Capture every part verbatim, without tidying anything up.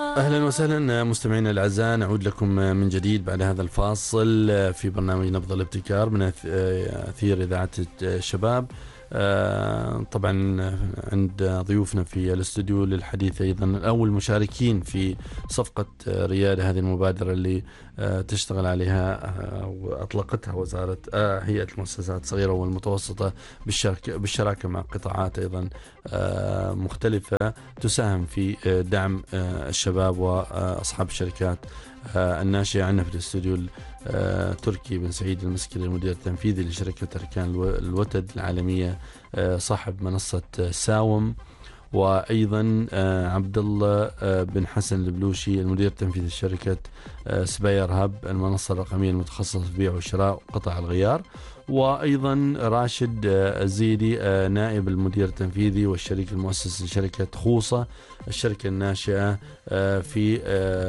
أهلا وسهلا مستمعينا الأعزاء، نعود لكم من جديد بعد هذا الفاصل في برنامج نبض الابتكار من أثير إذاعة الشباب. طبعا عند ضيوفنا في الاستوديو للحديث أيضا أو المشاركين في صفقة ريادة، هذه المبادرة اللي تشتغل عليها وأطلقتها وزارة هيئة المؤسسات الصغيرة والمتوسطة بالشراكة مع قطاعات أيضا مختلفة تساهم في دعم الشباب وأصحاب الشركات الناشئة. عندنا في الاستوديو تركي بن سعيد المسكري، المدير التنفيذي لشركة أركان الوتد العالمية، صاحب منصة ساوم، وأيضا عبد الله بن حسن البلوشي، المدير التنفيذي لشركة سباير هاب، المنصة الرقمية المتخصصة في بيع وشراء قطع الغيار، وأيضا راشد الزيدي نائب المدير التنفيذي والشريك المؤسس لشركة خوصة، الشركة الناشئة في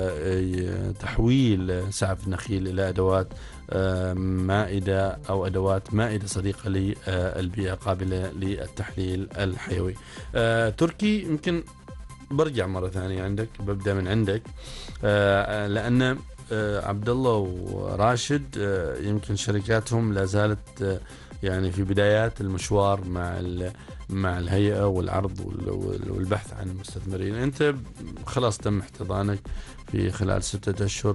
تحويل سعف النخيل إلى أدوات مائدة أو أدوات مائدة صديقة للبيئة قابلة للتحليل الحيوي. تركي، يمكن برجع مرة ثانية عندك، ببدأ من عندك لأن عبد الله وراشد يمكن شركاتهم لا زالت يعني في بدايات المشوار مع مع الهيئة والعرض والبحث عن المستثمرين. أنت خلاص تم احتضانك في خلال ستة أشهر،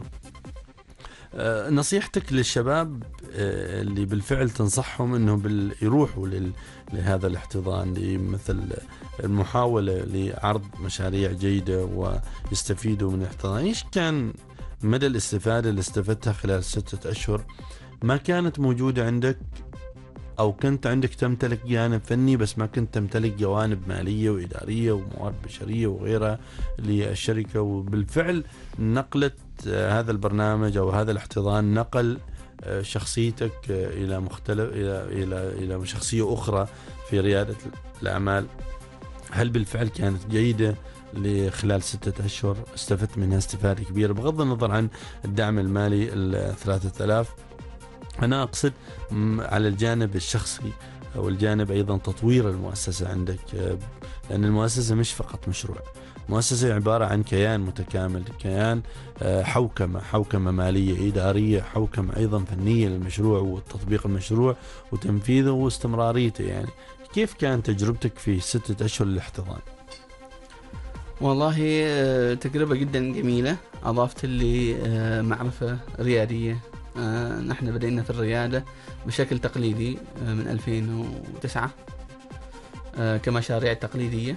نصيحتك للشباب اللي بالفعل تنصحهم أنهم يروحوا لهذا الاحتضان، مثل المحاولة لعرض مشاريع جيدة ويستفيدوا من الاحتضان، إيش كان مدى الاستفادة اللي استفدتها خلال ستة أشهر ما كانت موجودة عندك، أو كنت عندك تمتلك جانب فني بس ما كنت تمتلك جوانب مالية وإدارية وموارد بشرية وغيرها للشركة، وبالفعل نقلت هذا البرنامج أو هذا الاحتضان نقل شخصيتك إلى مختلف إلى إلى إلى شخصية أخرى في ريادة الأعمال؟ هل بالفعل كانت جيدة لخلال ستة أشهر استفدت منها استفادة كبيرة بغض النظر عن الدعم المالي الثلاثة آلاف؟ أنا أقصد على الجانب الشخصي والجانب أيضا تطوير المؤسسة عندك، لأن المؤسسة مش فقط مشروع، مؤسسة عبارة عن كيان متكامل، كيان حوكمة حوكمة مالية إدارية، حوكمة أيضا فنية للمشروع وتطبيق المشروع وتنفيذه واستمراريته. يعني كيف كان تجربتك في ستة أشهر للاحتضان؟ والله تجربة جدا جميلة، أضافت لي معرفة ريادية. نحن بدأنا في الريادة بشكل تقليدي من ألفين وتسعة كمشاريع تقليدية.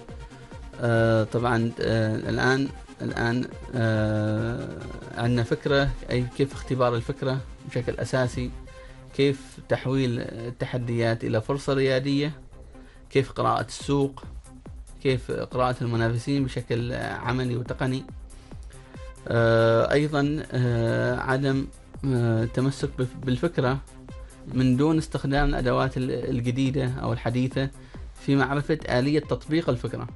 طبعا الآن الآن عندنا فكرة، أي كيف اختبار الفكرة بشكل أساسي، كيف تحويل التحديات إلى فرصة ريادية، كيف قراءة السوق، كيف قراءة المنافسين بشكل عملي وتقني. أيضا عدم التمسك بالفكرة من دون استخدام الأدوات الجديدة أو الحديثة في معرفة آلية تطبيق الفكرة.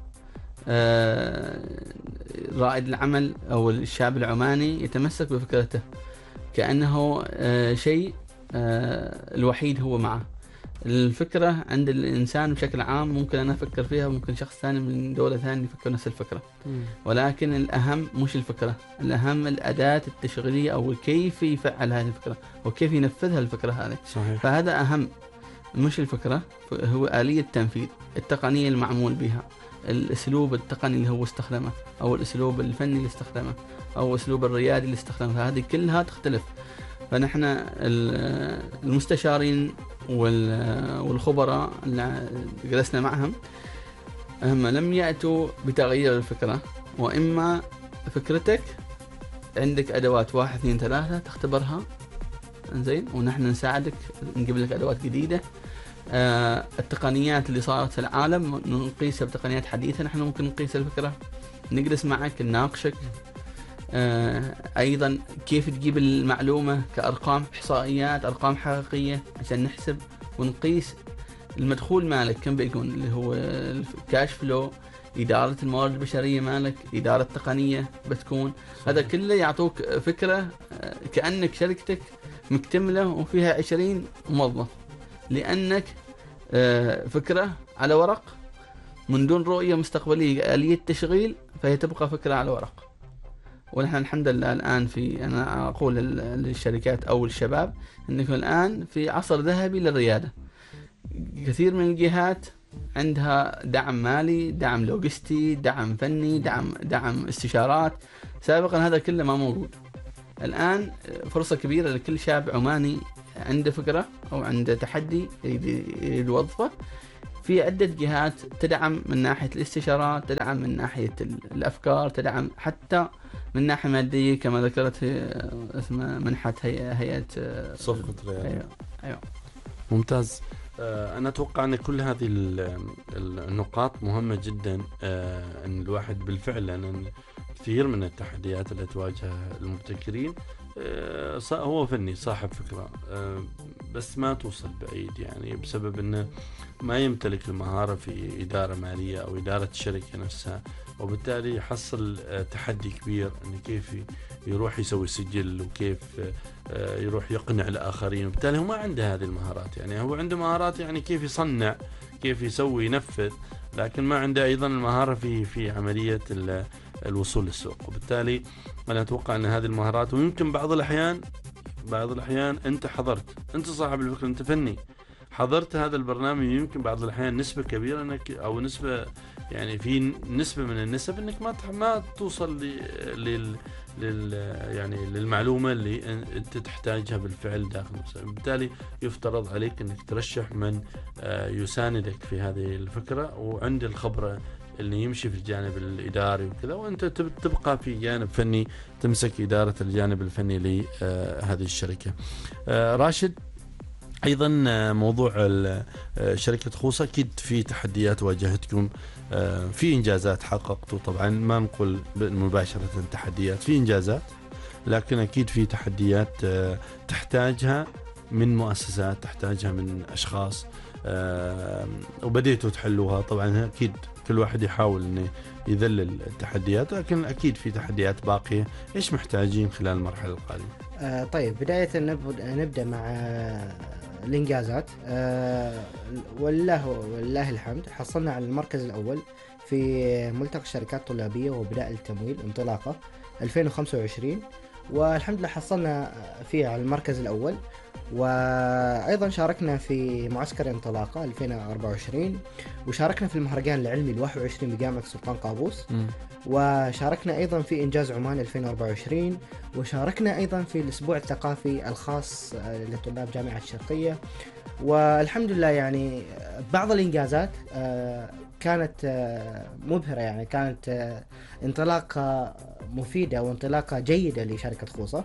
رائد العمل أو الشاب العماني يتمسك بفكرته كأنه شيء الوحيد هو معه. الفكرة عند الإنسان بشكل عام ممكن أنا أفكر فيها، ممكن شخص ثاني من دولة ثانية يفكر نفس الفكرة، ولكن الأهم مش الفكرة، الأهم الأداة التشغيلية أو كيف يفعل هذه الفكرة وكيف ينفذها الفكرة هذه. صحيح. فهذا أهم، مش الفكرة، هو آلية التنفيذ، التقنية المعمول بها، الأسلوب التقني اللي هو استخدمه أو الأسلوب الفني اللي استخدمه أو أسلوب الريادي اللي استخدمه، هذه كلها تختلف. فنحن المستشارين والخبراء اللي جلسنا معهم هم لم يأتوا بتغيير الفكرة، وإما فكرتك عندك أدوات واحد اثنين ثلاثة تختبرها زين، ونحن نساعدك نجيب لك أدوات جديدة. آه التقنيات اللي صارت في العالم نقيسها بتقنيات حديثة، نحن ممكن نقيس الفكرة، نجلس معك نناقشك. آه أيضا كيف تجيب المعلومة كأرقام إحصائيات، أرقام حقيقية عشان نحسب ونقيس المدخول مالك كم بيكون، اللي هو الكاش فلو، إدارة الموارد البشرية مالك، إدارة تقنية بتكون. هذا كله يعطوك فكرة كأنك شركتك مكتملة وفيها عشرين موظف، لأنك فكرة على ورق من دون رؤية مستقبلية آلية تشغيل، فهي تبقى فكرة على ورق. ونحن الحمد لله الآن في، أنا أقول للشركات أو الشباب أنكم الآن في عصر ذهبي للريادة. كثير من الجهات عندها دعم مالي، دعم لوجستي، دعم فني، دعم دعم استشارات. سابقا هذا كله ما موجود. الآن فرصة كبيرة لكل شاب عماني عنده فكرة أو عنده تحدي يريد يوظفه، في عدة جهات تدعم من ناحية الاستشارات، تدعم من ناحية الأفكار، تدعم حتى من ناحية مادية كما ذكرت اسمها منحة هيئة هيئة صفقة رياض. أيوة. أيوة. ممتاز. أنا أتوقع أن كل هذه النقاط مهمة جدا، أن الواحد بالفعل، لأن كثير من التحديات التي تواجه المبتكرين هو فني صاحب فكرة بس ما توصل بعيد، يعني بسبب أنه ما يمتلك المهارة في إدارة مالية أو إدارة الشركة نفسها، وبالتالي يحصل تحدي كبير أنه كيف يروح يسوي سجل وكيف يروح يقنع الآخرين، وبالتالي هو ما عنده هذه المهارات. يعني هو عنده مهارات يعني كيف يصنع، كيف يسوي ينفذ، لكن ما عنده أيضا المهارة في في عملية الوصول للسوق. وبالتالي أنا أتوقع أن هذه المهارات، ويمكن بعض الأحيان بعض الأحيان أنت حضرت، أنت صاحب الفكرة، أنت فني، حضرت هذا البرنامج، يمكن بعض الأحيان نسبة كبيرة أنك أو نسبة يعني في نسبة من النسب أنك ما ما توصل لل لل يعني للمعلومة اللي أنت تحتاجها بالفعل داخل نفسك. بالتالي يفترض عليك أنك ترشح من يساندك في هذه الفكرة وعند الخبرة اللي يمشي في الجانب الإداري وكذا، وأنت تبقى في جانب فني تمسك إدارة الجانب الفني لهذه الشركة. راشد، أيضا موضوع شركة خوصة أكيد في تحديات واجهتكم، في إنجازات حققتوا، طبعا ما نقول مباشرة تحديات، في إنجازات، لكن أكيد في تحديات تحتاجها من مؤسسات، تحتاجها من أشخاص، وبديتوا تحلوها. طبعا أكيد كل واحد يحاول أنه يذلل التحديات، لكن أكيد في تحديات باقية. إيش محتاجين خلال المرحلة القادمة؟ آه طيب، بداية نبدأ مع الإنجازات. آه والله والله الحمد حصلنا على المركز الأول في ملتقى الشركات الطلابية وبداء التمويل انطلاقة ألفين وخمسة وعشرين، والحمد لله حصلنا فيه على المركز الأول. وأيضا شاركنا في معسكر انطلاقة ألفين وأربعة وعشرين، وشاركنا في المهرجان العلمي الواحد وعشرين بجامعة سلطان قابوس، م. وشاركنا أيضا في إنجاز عمان ألفين وأربعة وعشرين، وشاركنا أيضا في الأسبوع الثقافي الخاص لطلاب جامعة الشرقية. والحمد لله يعني بعض الإنجازات كانت مبهرة، يعني كانت انطلاقة مفيدة وانطلاقة جيدة لشركة خوصة.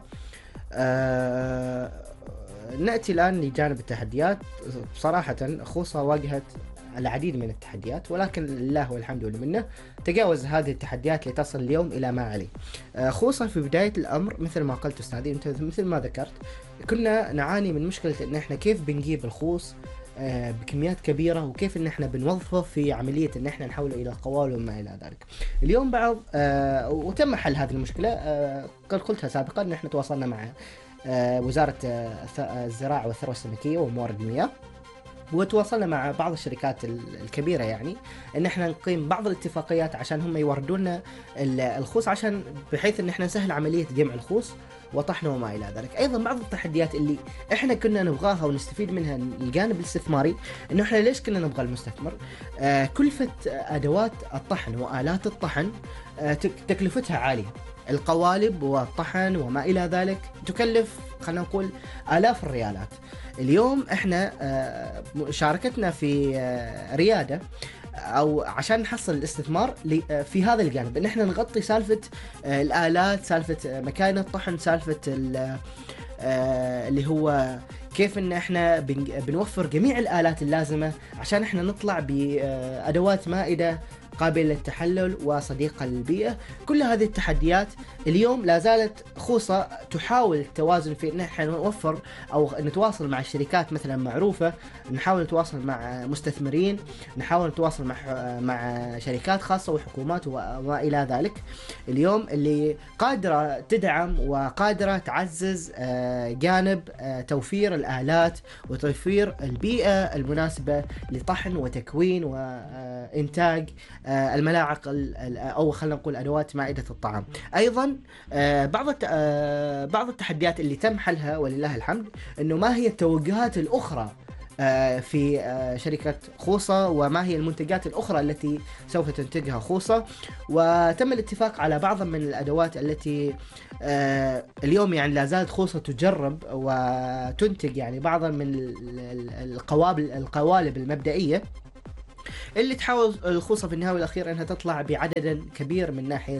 نأتي الآن لجانب التحديات. بصراحة خوصة واجهت العديد من التحديات، ولكن لله والحمد والمنة تجاوز هذه التحديات لتصل اليوم إلى ما عليه. خوصة في بداية الأمر مثل ما قلت أستاذي أنت، مثل ما ذكرت، كنا نعاني من مشكلة إن إحنا كيف بنجيب الخوص بكميات كبيرة، وكيف إن إحنا بنوظفه في عملية إن إحنا نحوله إلى قوالب وما إلى ذلك. اليوم بعض آه وتم حل هذه المشكلة. آه قد قلتها سابقا إن إحنا تواصلنا مع آه وزارة آه الزراعة والثروة السمكية وموارد المياه، وتواصلنا مع بعض الشركات الكبيرة، يعني إن إحنا نقيم بعض الاتفاقيات عشان هم يوردونا الخوص، عشان بحيث إن إحنا نسهل عملية جمع الخوص وطحنه وما إلى ذلك. أيضا بعض التحديات اللي إحنا كنا نبغاها ونستفيد منها الجانب الاستثماري، إنه إحنا ليش كنا نبغى المستثمر؟ آه كلفة أدوات الطحن وآلات الطحن آه تكلفتها عالية، القوالب والطحن وما إلى ذلك تكلف خلينا نقول آلاف الريالات. اليوم إحنا آه شاركتنا في آه ريادة أو عشان نحصل الاستثمار في هذا الجانب، إن إحنا نغطي سالفة الآلات، سالفة مكاين الطحن، سالفة اللي هو كيف إن إحنا بنوفر جميع الآلات اللازمة عشان إحنا نطلع بأدوات مائدة قابلة للتحلل وصديقة للبيئة. كل هذه التحديات اليوم لا زالت خوصة تحاول التوازن في إن إحنا نوفر أو نتواصل مع الشركات مثلا معروفة، نحاول نتواصل مع مستثمرين، نحاول نتواصل مع مع شركات خاصة وحكومات وما إلى ذلك. اليوم اللي قادرة تدعم وقادرة تعزز جانب توفير الآلات وتوفير البيئة المناسبة لطحن وتكوين وإنتاج الملاعق أو خلينا نقول أدوات مائدة الطعام. أيضا بعض بعض التحديات اللي تم حلها ولله الحمد إنه ما هي التوجهات الأخرى في شركة خوصة وما هي المنتجات الأخرى التي سوف تنتجها خوصة، وتم الاتفاق على بعض من الأدوات التي اليوم يعني لا زالت خوصة تجرب وتنتج يعني بعضا من القوالب القوالب المبدئية اللي تحاول الخوصة في النهاية والأخير أنها تطلع بعدد كبير من ناحية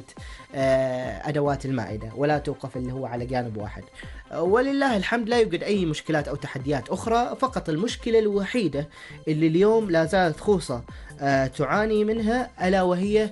أدوات المائدة ولا توقف اللي هو على جانب واحد. ولله الحمد لا يوجد أي مشكلات أو تحديات أخرى، فقط المشكلة الوحيدة اللي اليوم لا زالت خوصة تعاني منها ألا وهي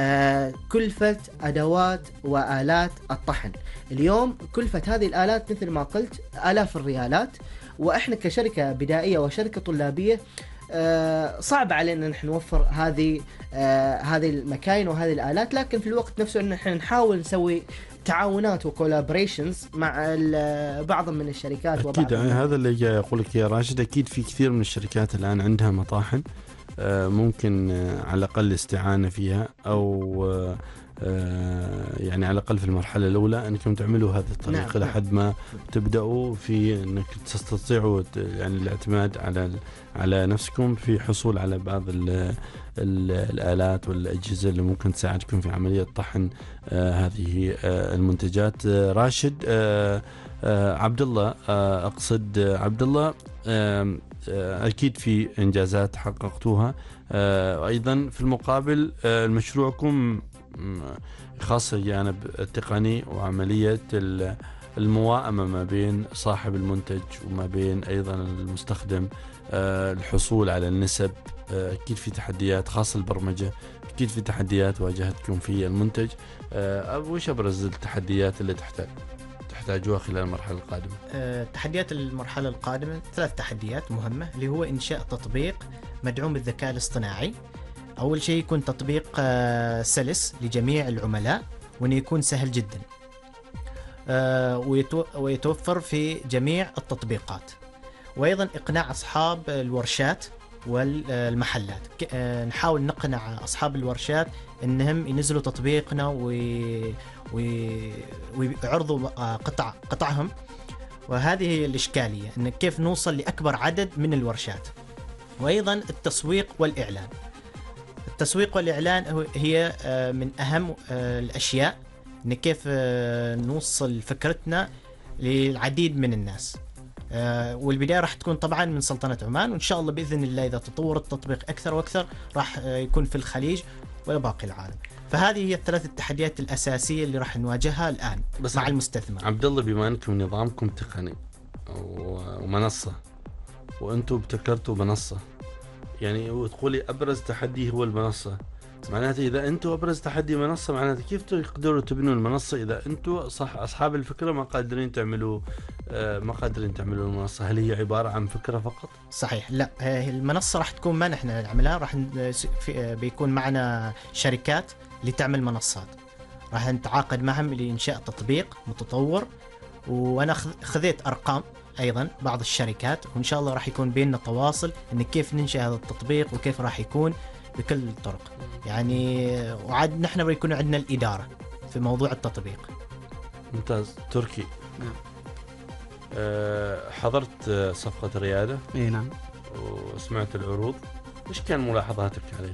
كلفة أدوات وآلات الطحن. اليوم كلفة هذه الآلات مثل ما قلت آلاف الريالات، وإحنا كشركة بدائية وشركة طلابية آه صعب علينا نحن نوفر هذه آه هذه المكاين وهذه الآلات، لكن في الوقت نفسه إن نحن نحاول نسوي تعاونات وكولابريشنز مع بعض من الشركات. أكيد هذا اللي جاي أقول لك يا راشد، أكيد في كثير من الشركات الآن عندها مطاحن آه ممكن آه على الأقل استعانة فيها أو آه يعني على الأقل في المرحلة الأولى أنكم تعملوا هذه الطريقة. نعم. لحد ما تبدأوا في أنك تستطيعوا يعني الاعتماد على على نفسكم في حصول على بعض ال ال الآلات والأجهزة اللي ممكن تساعدكم في عملية طحن آه هذه آه المنتجات. آه راشد آه آه عبد الله آه أقصد آه عبد الله آه آه أكيد في إنجازات حققتوها آه أيضا في المقابل آه مشروعكم خاصة الجانب التقني وعملية المواءمة ما بين صاحب المنتج وما بين أيضا المستخدم، الحصول على النسب. أكيد في تحديات خاصة البرمجة، أكيد في تحديات واجهتكم في المنتج. وش أبرز التحديات اللي تحتاج تحتاجوها خلال المرحلة القادمة؟ تحديات المرحلة القادمة ثلاث تحديات مهمة، اللي هو إنشاء تطبيق مدعوم بالذكاء الاصطناعي. أول شيء يكون تطبيق سلس لجميع العملاء وأنه يكون سهل جدا ويتوفر في جميع التطبيقات، وأيضا إقناع أصحاب الورشات والمحلات. نحاول نقنع أصحاب الورشات أنهم ينزلوا تطبيقنا ويعرضوا قطع قطعهم، وهذه هي الإشكالية، أن كيف نوصل لأكبر عدد من الورشات. وأيضا التسويق والإعلان. التسويق والإعلان هي من أهم الأشياء، إن كيف نوصل فكرتنا للعديد من الناس. والبداية راح تكون طبعا من سلطنة عمان، وإن شاء الله بإذن الله إذا تطور التطبيق أكثر وأكثر راح يكون في الخليج وباقي العالم. فهذه هي الثلاث التحديات الأساسية اللي راح نواجهها الآن مع المستثمر. عبد الله، بما أنكم نظامكم تقني ومنصة وأنتم ابتكرتوا منصة، يعني وتقولي أبرز تحدي هو المنصة، معناته إذا أنتم أبرز تحدي منصة، معناته كيف تقدروا تبنوا المنصة إذا أنتم صح أصحاب الفكرة ما قادرين تعملوا آه ما قادرين تعملوا المنصة؟ هل هي عبارة عن فكرة فقط؟ صحيح، لا، المنصة راح تكون ما نحن نعملها، راح بيكون معنا شركات اللي تعمل منصات، راح نتعاقد معهم لإنشاء تطبيق متطور. وأنا خذيت أرقام أيضا بعض الشركات، وإن شاء الله راح يكون بيننا تواصل إن كيف ننشأ هذا التطبيق وكيف راح يكون بكل الطرق. يعني وعاد نحن بيكون عندنا الإدارة في موضوع التطبيق. ممتاز. تركي، نعم. أه حضرت صفقة ريادة؟ إيه نعم. وسمعت العروض، إيش كان ملاحظاتك عليهم؟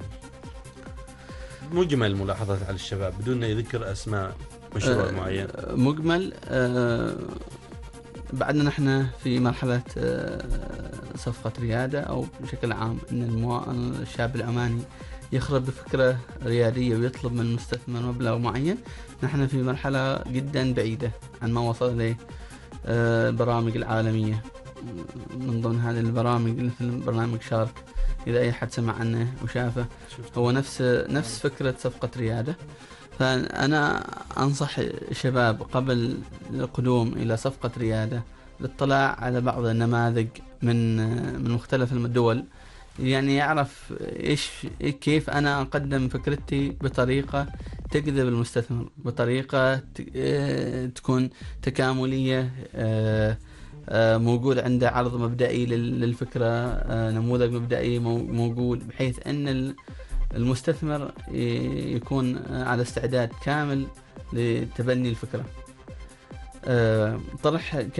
مجمل ملاحظات على الشباب بدون يذكر أسماء مشروع أه معين. مجمل أه بعدنا نحن في مرحلة صفقة ريادة أو بشكل عام أن الشاب العماني يخرج بفكرة ريادية ويطلب من المستثمر مبلغ معين. نحن في مرحلة جدا بعيدة عن ما وصل إليه البرامج العالمية. من ضمن هذه البرامج مثل برنامج شارك، إذا أي حد سمع عنه وشافه، هو نفس نفس فكرة صفقة ريادة. فأنا أنصح الشباب قبل القدوم إلى صفقة ريادة الاطلاع على بعض النماذج من من مختلف الدول، يعني يعرف إيش كيف أنا أقدم فكرتي بطريقة تجذب المستثمر، بطريقة تكون تكاملية، موجود عنده عرض مبدئي للفكرة، نموذج مبدئي موجود، بحيث أن المستثمر يكون على استعداد كامل لتبني الفكرة. طرح ك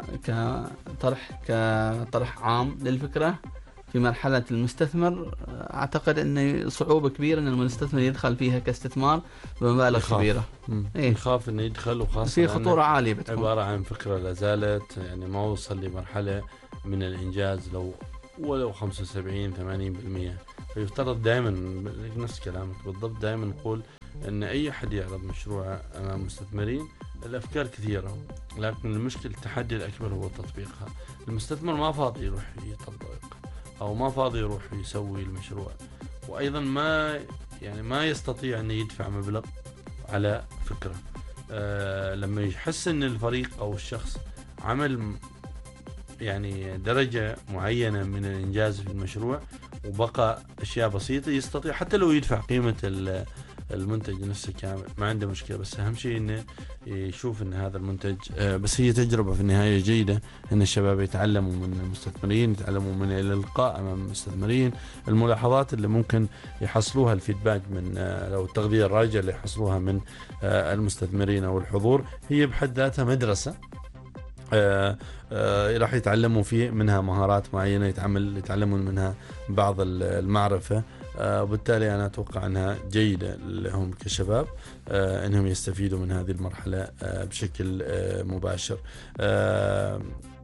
كطرح كطرح عام للفكرة في مرحلة المستثمر، أعتقد أن صعوبة كبيرة أن المستثمر يدخل فيها كاستثمار بمبالغ كبيرة. إيه؟ يخاف أنه يدخل، وخاصة في خطورة عالية بتكون. عبارة عن فكرة لازالت يعني ما وصل لمرحلة من الإنجاز لو ولو خمسة وسبعين ثمانين بالمئة. فيفترض دائما نفس كلامك بالضبط، دائما نقول أن أي حد يعرض مشروع أمام مستثمرين الأفكار كثيرة، لكن المشكلة التحدي الأكبر هو تطبيقها. المستثمر ما فاضي يروح يطبق أو ما فاضي يروح يسوي المشروع، وأيضا ما يعني ما يستطيع أن يدفع مبلغ على فكرة. أه لما يحس أن الفريق أو الشخص عمل يعني درجة معينة من الإنجاز في المشروع وبقى أشياء بسيطة، يستطيع حتى لو يدفع قيمة المنتج نفسه كامل ما عنده مشكلة. بس أهم شيء إنه يشوف إن هذا المنتج بس هي تجربة في النهاية جيدة، إن الشباب يتعلموا من المستثمرين، يتعلموا من الإلقاء أمام المستثمرين، الملاحظات اللي ممكن يحصلوها، الفيدباك من أو التغذية الراجعة اللي يحصلوها من المستثمرين أو الحضور، هي بحد ذاتها مدرسة. آه آه راح يتعلموا فيه منها مهارات معينة، يتعمل يتعلموا منها بعض المعرفة، آه وبالتالي أنا أتوقع أنها جيدة لهم كشباب آه أنهم يستفيدوا من هذه المرحلة آه بشكل آه مباشر. آه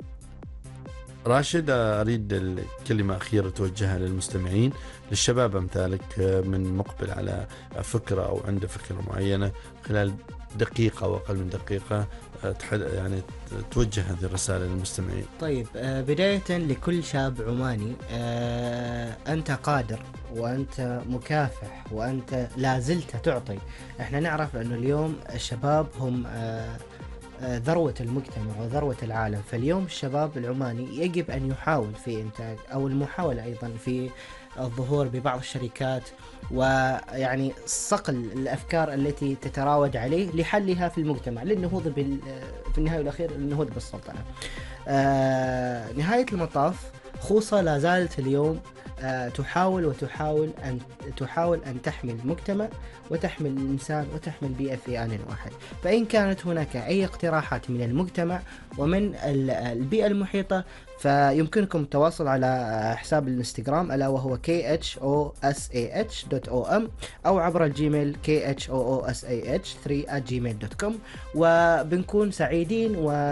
راشد، أريد كلمة أخيرة توجهها للمستمعين، للشباب أمثالك من مقبل على فكرة أو عنده فكرة معينة، خلال دقيقة أو أقل من دقيقة يعني توجه هذه الرسالة للمستمعين. طيب، بداية لكل شاب عماني، أنت قادر وأنت مكافح وأنت لازلت تعطي. احنا نعرف أنه اليوم الشباب هم ذروة المجتمع وذروة العالم، فاليوم الشباب العماني يجب أن يحاول في إنتاج أو المحاولة أيضا في الظهور ببعض الشركات، ويعني صقل الأفكار التي تتراود عليه لحلها في المجتمع، للنهوض بال... في النهاية والأخير النهوض بالسلطنة. آه... نهاية المطاف خوصة لا زالت اليوم آه تحاول وتحاول أن تحاول أن تحمي المجتمع وتحمي الإنسان وتحمي البيئة في آن واحد. فإن كانت هناك أي اقتراحات من المجتمع ومن البيئة المحيطة، فيمكنكم التواصل على حساب الانستغرام ألا وهو كي اتش او اس اي اتش دوت او ام أو عبر الجيميل كي اتش او او اس اي اتش ثري آت جيميل دوت كوم، وبنكون سعيدين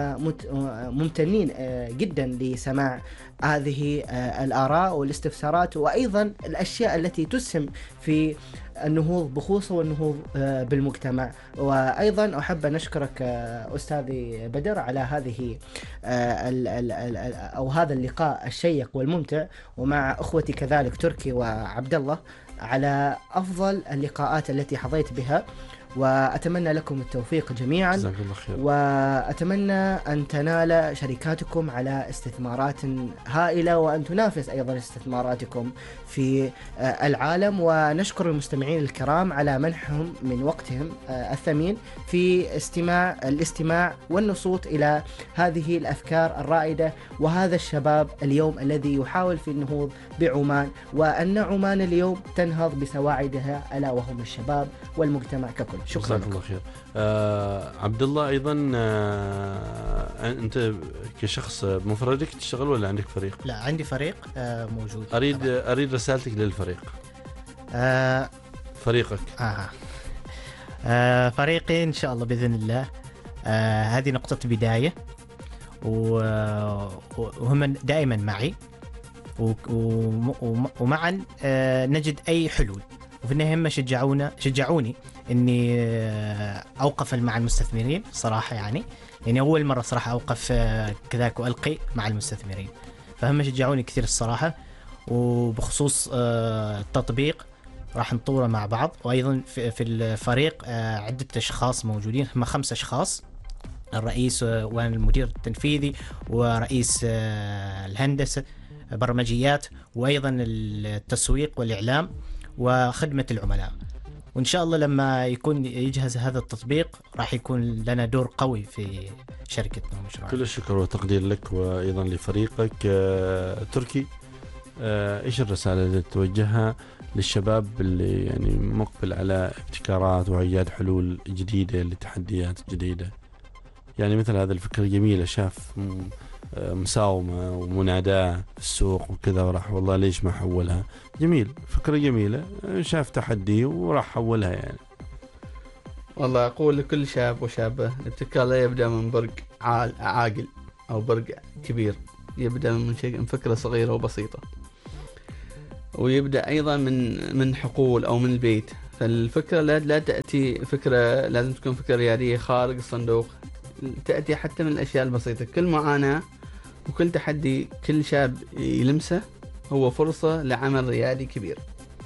وممتنين جدا لسماع هذه الآراء والاستفسارات وأيضا الأشياء التي تسهم في النهوض بخوصة والنهوض بالمجتمع. وأيضا أحب أن أشكرك أستاذي بدر على هذه أو هذا اللقاء الشيق والممتع، ومع أخوتي كذلك تركي وعبد الله على أفضل اللقاءات التي حظيت بها، وأتمنى لكم التوفيق جميعا، جزاك الله خير. وأتمنى أن تنال شركاتكم على استثمارات هائلة وأن تنافس أيضا استثماراتكم في العالم. ونشكر المستمعين الكرام على منحهم من وقتهم الثمين في استماع الاستماع والنصوت إلى هذه الأفكار الرائدة وهذا الشباب اليوم الذي يحاول في النهوض بعمان، وأن عمان اليوم تنهض بسواعدها ألا وهم الشباب والمجتمع ككل. شكرا لكم. الله خير. آه عبد الله، ايضا آه انت كشخص مفردك تشتغل ولا عندك فريق؟ لا، عندي فريق آه موجود. اريد طبعا. اريد رسالتك للفريق. آه فريقك. آه. آه فريقي ان شاء الله باذن الله. آه هذه نقطة بداية، وهم دائما معي، ومعا آه نجد اي حلول. وفي النهاية هم شجعونا شجعوني إني أوقف مع المستثمرين صراحة، يعني يعني أول مرة صراحة أوقف كذاك وألقي مع المستثمرين، فهم شجعوني كثير الصراحة. وبخصوص التطبيق راح نطوره مع بعض، وأيضا في الفريق عدة أشخاص موجودين، هم خمسة أشخاص، الرئيس والمدير التنفيذي ورئيس الهندسة برمجيات، وأيضا التسويق والإعلام وخدمة العملاء. وإن شاء الله لما يكون يجهز هذا التطبيق راح يكون لنا دور قوي في شركتنا ومشروعنا. كل الشكر والتقدير لك وأيضا لفريقك. آه، تركي، آه، إيش الرسالة اللي توجهها للشباب اللي يعني مقبل على ابتكارات وإيجاد حلول جديدة لتحديات جديدة. يعني مثل هذه الفكرة جميلة، شاف مساومة ومناداة في السوق وكذا وراح والله ليش ما حولها. جميل، فكرة جميلة، شاف تحدي وراح حولها. يعني والله أقول لكل شاب وشابة الابتكار لا يبدأ من برق عاقل أو برق كبير، يبدأ من شيء من فكرة صغيرة وبسيطة، ويبدأ أيضا من من حقول أو من البيت. فالفكرة لا لا تأتي فكرة لازم تكون فكرة ريادية خارج الصندوق، تأتي حتى من الأشياء البسيطة. كل معاناة وكل تحدي كل شاب يلمسه هو فرصة لعمل ريادي كبير.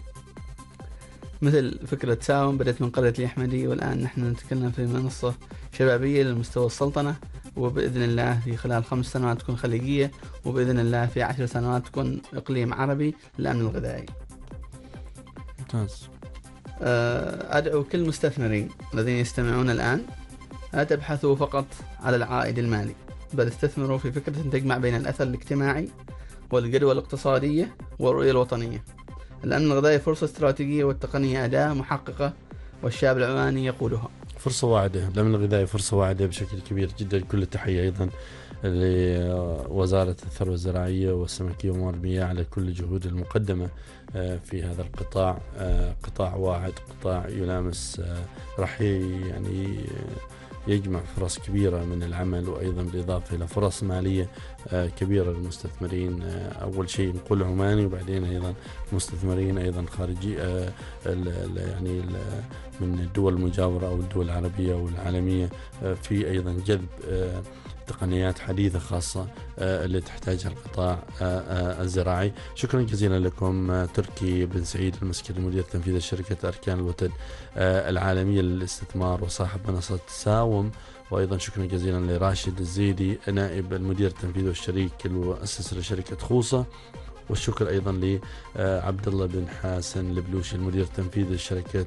مثل فكرة ساوم بدأت من قرية الأحمدي، والآن نحن نتكلم في منصة شبابية لمستوى السلطنة، وبإذن الله في خلال خمس سنوات تكون خليجية، وبإذن الله في عشر سنوات تكون إقليم عربي للأمن الغذائي. ممتاز. أدعو كل المستثمرين الذين يستمعون الآن لا تبحثوا فقط على العائد المالي، بل استثمروا في فكرة تجمع بين الأثر الاجتماعي والجدوى الاقتصادية والرؤية الوطنية. الأمن الغذائي فرصة استراتيجية والتقنية أداة محققة، والشاب العماني يقودها. فرصة واعدة، الأمن الغذائي فرصة واعدة بشكل كبير جدا. كل التحية أيضا لوزارة الثروة الزراعية والسمكية وموارد المياه على كل الجهود المقدمة في هذا القطاع. قطاع واعد، قطاع يلامس راح يعني يجمع فرص كبيرة من العمل، وأيضا بالإضافة إلى فرص مالية كبيرة للمستثمرين. أول شيء نقول عماني، وبعدين أيضا مستثمرين أيضا خارجي يعني من الدول المجاورة أو الدول العربية والعالمية، في أيضا جذب تقنيات حديثة خاصة اللي تحتاجها القطاع الزراعي. شكرا جزيلا لكم تركي بن سعيد المسكري المدير التنفيذي لشركة أركان الوتد العالمية للاستثمار وصاحب منصة ساوم، وأيضا شكرا جزيلا لراشد الزيدي نائب المدير التنفيذي والشريك المؤسس لشركة خوصة، والشكر أيضا لعبد الله بن حسن البلوشي المدير التنفيذي لشركة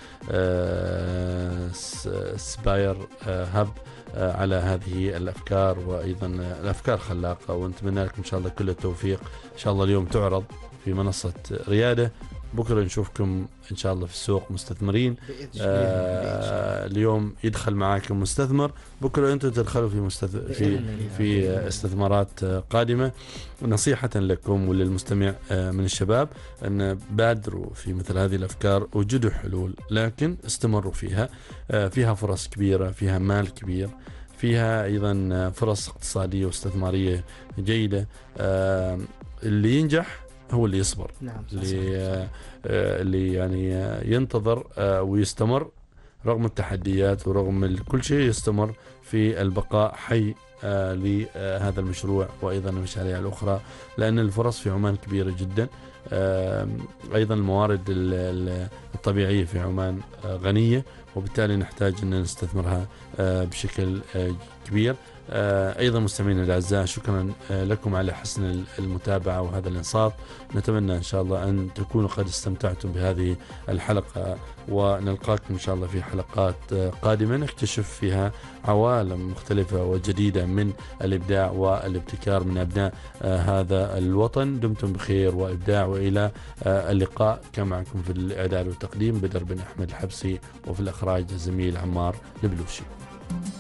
سباير هب على هذه الأفكار. وأيضا الأفكار خلاقة، ونتمنى لكم إن شاء الله كل التوفيق. إن شاء الله اليوم تعرض في منصة ريادة، بكرة نشوفكم إن شاء الله في السوق مستثمرين. آه اليوم يدخل معاكم مستثمر، بكرة أنتم تدخلوا في مستث... في في استثمارات قادمة. نصيحة لكم وللمستمع من الشباب أن بادروا في مثل هذه الأفكار، وجدوا حلول لكن استمروا فيها. آه فيها فرص كبيرة، فيها مال كبير، فيها أيضا فرص اقتصادية واستثمارية جيدة. آه اللي ينجح هو اللي يصبر. نعم. اللي, آه اللي يعني ينتظر آه ويستمر رغم التحديات ورغم كل شيء، يستمر في البقاء حي آه لهذا المشروع وأيضا المشاريع الأخرى، لأن الفرص في عمان كبيرة جدا. آه أيضا الموارد الطبيعية في عمان آه غنية، وبالتالي نحتاج أن نستثمرها آه بشكل آه كبير. أيضا مستمعينا الأعزاء، شكرا لكم على حسن المتابعة وهذا الإنصات. نتمنى إن شاء الله أن تكونوا قد استمتعتم بهذه الحلقة، ونلقاكم إن شاء الله في حلقات قادمة نكتشف فيها عوالم مختلفة وجديدة من الإبداع والابتكار من أبناء هذا الوطن. دمتم بخير وإبداع، وإلى اللقاء. كان معكم في الإعداد والتقديم بدر بن أحمد الحبسي، وفي الإخراج الزميل عمار البلوشي.